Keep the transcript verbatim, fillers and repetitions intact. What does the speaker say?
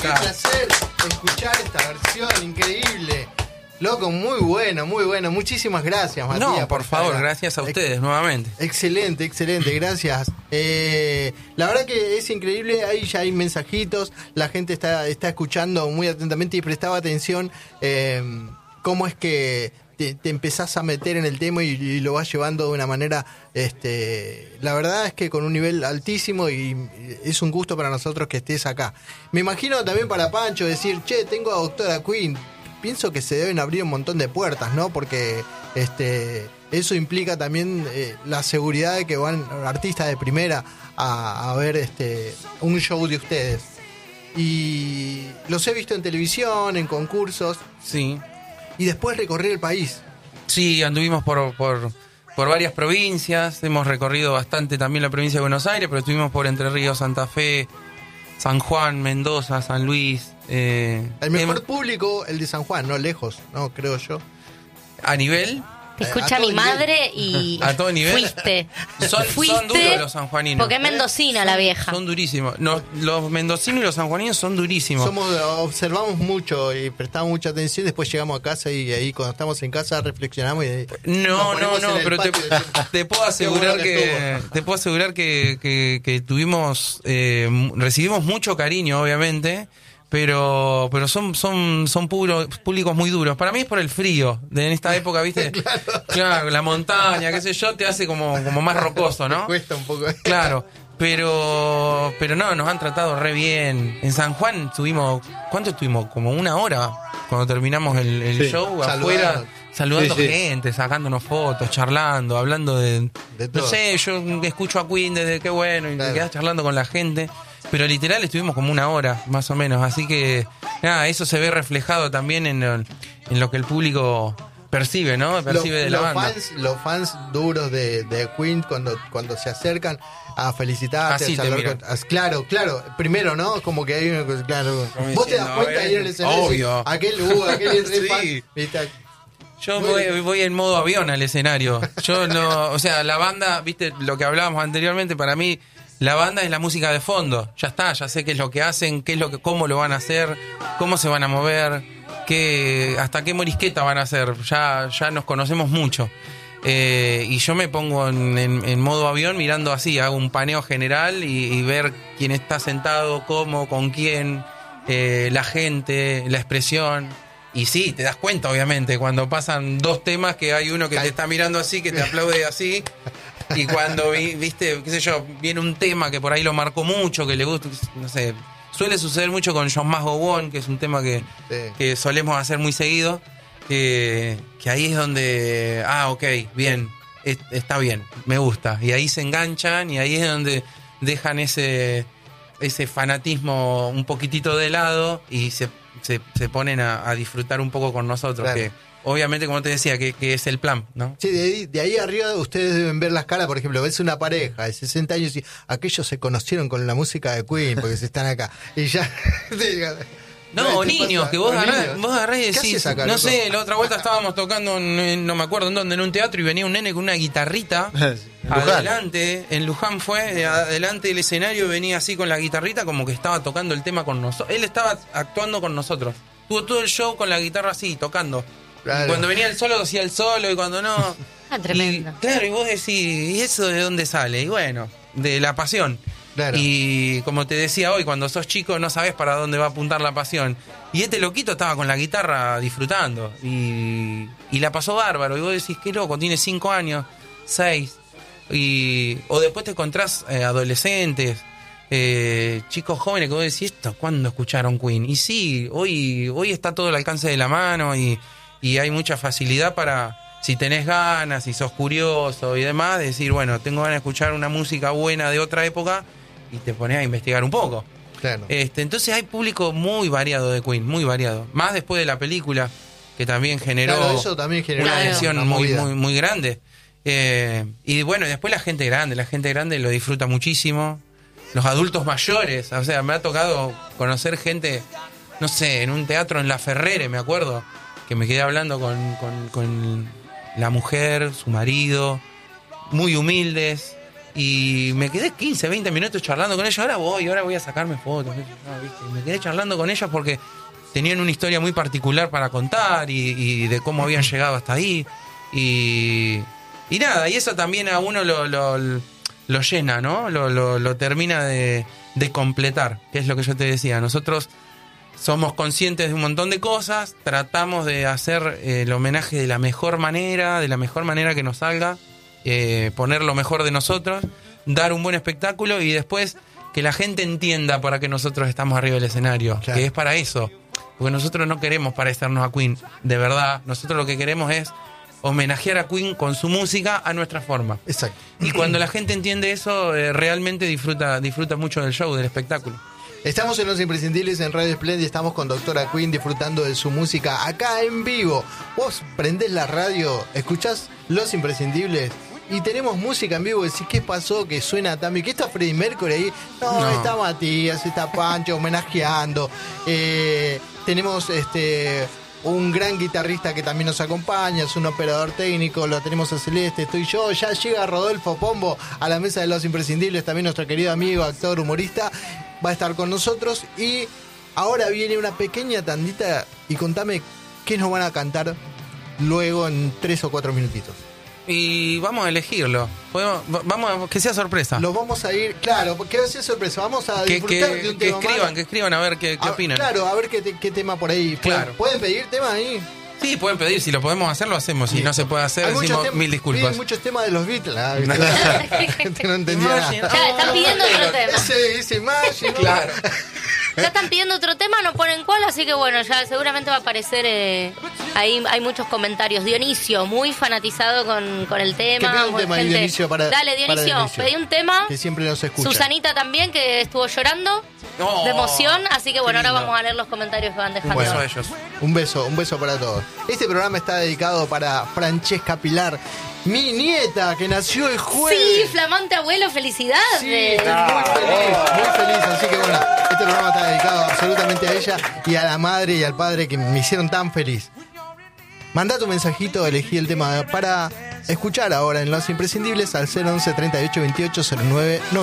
Qué placer escuchar esta versión increíble. Loco, muy bueno, muy bueno. Muchísimas gracias, Matías. No, por, por favor, acá. Gracias a ustedes Ex- nuevamente. Excelente, excelente, gracias. Eh, la verdad que es increíble, ahí ya hay mensajitos, la gente está, está escuchando muy atentamente y prestaba atención eh, cómo es que te, te empezás a meter en el tema y, y lo vas llevando de una manera, este, la verdad es que con un nivel altísimo, y es un gusto para nosotros que estés acá. Me imagino también para Pancho decir, che, tengo a Doctora Queen. Pienso que se deben abrir un montón de puertas, ¿no? Porque este eso implica también eh, la seguridad de que van artistas de primera a, a ver este un show de ustedes. Y los he visto en televisión, en concursos. Sí. Y después recorrer el país. Sí, anduvimos por, por, por varias provincias. Hemos recorrido bastante también la provincia de Buenos Aires, pero estuvimos por Entre Ríos, Santa Fe, San Juan, Mendoza, San Luis. Eh, el mejor hemos... público, el de San Juan, no lejos, no creo yo. A nivel... Te escucha eh, mi madre y a todo nivel. Fuiste. Son, fuiste son duros los sanjuaninos. Porque es mendocina, ¿eh? La vieja. Son durísimos. No, los mendocinos y los sanjuaninos son durísimos. Somos, observamos mucho y prestamos mucha atención. Después llegamos a casa y ahí cuando estamos en casa reflexionamos. Y no, no, no, pero te, te puedo asegurar bueno que, que te puedo asegurar que, que, que tuvimos, eh, recibimos mucho cariño, obviamente. Pero pero son son son puros públicos muy duros. Para mí es por el frío de en esta época, ¿viste? Claro. Claro, la montaña, qué sé yo, te hace como como más rocoso, ¿no? Te cuesta un poco. Claro, pero pero no, nos han tratado re bien. En San Juan estuvimos, ¿cuánto estuvimos? Como una hora cuando terminamos el, el sí, show afuera, saludando sí, sí. gente, sacándonos fotos, charlando, hablando de, de todo. No sé, yo escucho a Queen desde qué bueno y claro. te quedás charlando con la gente. Pero literal estuvimos como una hora, más o menos. Así que, nada, eso se ve reflejado también en, en lo que el público percibe, ¿no? Percibe los, de la los banda. Fans, los fans duros de, de Queen, cuando, cuando se acercan a felicitarte, así a te con, a, claro, claro, primero, ¿no? Como que hay una cosa, claro. Como vos diciendo, te das cuenta ahí en el escenario. Obvio. Aquel, uh, aquel es re fan, ¿viste? Yo voy, voy en modo avión al escenario. Yo no, o sea, la banda, viste, lo que hablábamos anteriormente, para mí... La banda es la música de fondo, ya está, ya sé qué es lo que hacen, qué es lo que, cómo lo van a hacer, cómo se van a mover, qué, hasta qué morisqueta van a hacer, ya, ya nos conocemos mucho. Eh, y yo me pongo en, en, en modo avión mirando así, hago un paneo general y, y ver quién está sentado, cómo, con quién, eh, la gente, la expresión. Y sí, te das cuenta obviamente cuando pasan dos temas que hay uno que te está mirando así, que te aplaude así. Y cuando, viste, qué sé yo, viene un tema que por ahí lo marcó mucho, que le gusta, no sé, suele suceder mucho con John Must Go On, que es un tema que, sí. que solemos hacer muy seguido, que, que ahí es donde, ah, ok, bien, es, está bien, me gusta. Y ahí se enganchan y ahí es donde dejan ese, ese fanatismo un poquitito de lado y se, se, se ponen a, a disfrutar un poco con nosotros, claro. que... Obviamente, como te decía, que, que es el plan, ¿no? Sí, de ahí, de ahí arriba ustedes deben ver las caras, por ejemplo, ves una pareja de sesenta años y aquellos se conocieron con la música de Queen, porque se están acá. Y ya... No, o niños, pasa? que vos agarrás, vos agarrás y decís, acá, no loco? sé, la otra vuelta estábamos tocando, en, no me acuerdo en dónde, en un teatro y venía un nene con una guitarrita, adelante, en Luján fue, adelante del escenario venía así con la guitarrita como que estaba tocando el tema con nosotros, él estaba actuando con nosotros, tuvo todo el show con la guitarra así, tocando. Claro. Cuando venía el solo, hacía el solo, y cuando no... Ah, tremendo. Y, claro, y vos decís, ¿y eso de dónde sale? Y bueno, de la pasión. Claro. Y como te decía hoy, cuando sos chico no sabés para dónde va a apuntar la pasión. Y este loquito estaba con la guitarra disfrutando. Y, y la pasó bárbaro. Y vos decís, qué loco, tiene cinco años, seis. Y, o después te encontrás eh, adolescentes, eh, chicos jóvenes que vos decís, ¿esto cuándo escucharon Queen? Y sí, hoy, hoy está todo al alcance de la mano y... Y hay mucha facilidad para, si tenés ganas, si sos curioso y demás, decir, bueno, tengo ganas de escuchar una música buena de otra época y te pones a investigar un poco. Claro. Este, entonces hay público muy variado de Queen, muy variado. Más después de la película, que también generó, claro, eso también generó una adhesión una muy, muy, muy grande. Eh, y bueno, después la gente grande, la gente grande lo disfruta muchísimo. Los adultos mayores, o sea, me ha tocado conocer gente, no sé, en un teatro en La Ferrere, me acuerdo, que me quedé hablando con, con, con la mujer, su marido, muy humildes, Y me quedé quince, veinte minutos charlando con ellos. Ahora voy, ahora voy a sacarme fotos. ¿No? ¿Viste? Y me quedé charlando con ellos porque tenían una historia muy particular para contar y, y de cómo habían llegado hasta ahí. Y, y nada, y eso también a uno lo, lo, lo llena, ¿no? Lo, lo, lo termina de, de completar, que es lo que yo te decía. Nosotros somos conscientes de un montón de cosas, tratamos de hacer eh, el homenaje de la mejor manera, de la mejor manera que nos salga. Eh, poner lo mejor de nosotros, dar un buen espectáculo y después que la gente entienda para qué nosotros estamos arriba del escenario, claro. Que es para eso, porque nosotros no queremos parecernos a Queen, de verdad, nosotros lo que queremos es homenajear a Queen con su música a nuestra forma. Exacto. Y cuando la gente entiende eso, eh, realmente disfruta, disfruta mucho del show, del espectáculo. Estamos en Los Imprescindibles en Radio Splendid, estamos con Doctora Queen disfrutando de su música acá en vivo. Vos prendés la radio, escuchás Los Imprescindibles y tenemos música en vivo. Decís, ¿qué pasó? Que suena también. ¿Qué está Freddie Mercury ahí? No, no. Está Matías, está Pancho homenajeando. Eh, tenemos este un gran guitarrista que también nos acompaña, es un operador técnico, lo tenemos a Celeste, estoy yo, ya llega Rodolfo Pombo a la mesa de Los Imprescindibles, también nuestro querido amigo, actor, humorista, va a estar con nosotros. Y ahora viene una pequeña tandita y contame qué nos van a cantar luego en tres o cuatro minutitos. Y vamos a elegirlo. Podemos, vamos a, que sea sorpresa. Los vamos a ir, claro, que sea sorpresa. Vamos a que, disfrutar que, de un que tema escriban, más. que escriban a ver qué, qué a, opinan. Claro, a ver qué, qué tema por ahí. Claro. ¿Pueden pedir temas ahí? Sí, pueden pedir. Si lo podemos hacer, lo hacemos. Si sí. No se puede hacer, hay decimos tem- mil disculpas. Piden muchos temas de los Beatles. Ah, la gente no entendía nada. Ya, están pidiendo otro tema. Ese, ese Imagine, ¿no? Claro. Ya están pidiendo otro tema, no ponen cuál, así que bueno, ya seguramente va a aparecer. Eh, ahí hay muchos comentarios. Dionisio, muy fanatizado con, con el tema. Que pida un tema, gente... Dionisio, para, Dale, Dionisio, para Dionisio, pedí un tema. que siempre nos escucha. Susanita también, que estuvo llorando Oh, de emoción. Así que bueno, ahora lindo. vamos a leer los comentarios que van dejando. Un beso a ellos. Un beso, un beso para todos. Este programa está dedicado para Francesca Pilar, mi nieta, que nació el jueves. Sí, flamante abuelo, felicidades. Sí, estoy muy feliz, muy feliz. Así que bueno, este programa está dedicado absolutamente a ella y a la madre y al padre que me hicieron tan feliz. Mandá tu mensajito, elegí el tema para escuchar ahora en Los Imprescindibles al cero once treinta y ocho veintiocho cero nueve.